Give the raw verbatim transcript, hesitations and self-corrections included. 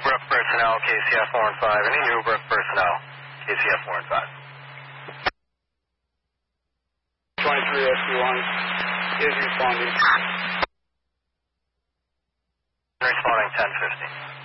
Newbrook personnel, K C F four and five. Any Newbrook personnel, K C F four and five. twenty-three S Q one is responding. Responding ten fifty.